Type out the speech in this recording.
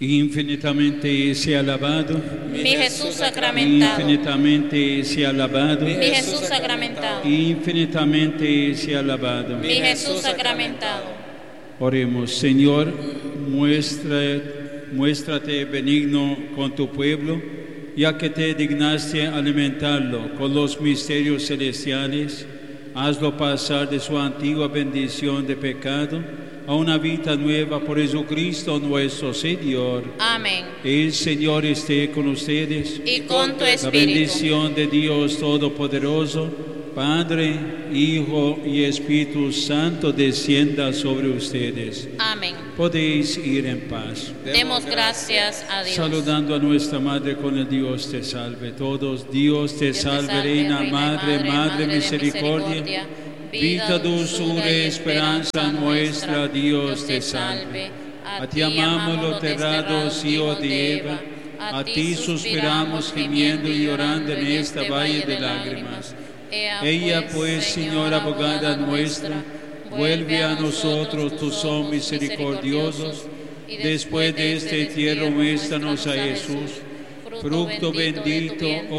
Infinitamente sea alabado, mi Jesús sacramentado, infinitamente sea alabado, mi Jesús sacramentado, infinitamente sea alabado. mi Jesús sacramentado. Oremos, Señor, muéstrate benigno con tu pueblo, ya que te dignaste alimentarlo con los misterios celestiales. Hazlo pasar de su antigua bendición de pecado a una vida nueva por Jesucristo nuestro Señor. Amén. El Señor esté con ustedes. Y con tu La espíritu. bendición de Dios Todopoderoso, Padre, Hijo y Espíritu Santo descienda sobre ustedes. Amén. Podéis ir en paz. Demos gracias a Dios. Saludando a nuestra Madre con el Dios te salve. Todos, Dios te salve, Reina, Madre, misericordia, vida, dulzura y esperanza nuestra, Dios te salve. A ti amamos los terrados, hijo de Eva, a ti suspiramos gimiendo y llorando en esta valle de lágrimas. Ella pues, Señora abogada nuestra, vuelve a nosotros tus ojos misericordiosos. Después de este entierro, muéstranos a Jesús, fruto bendito, oh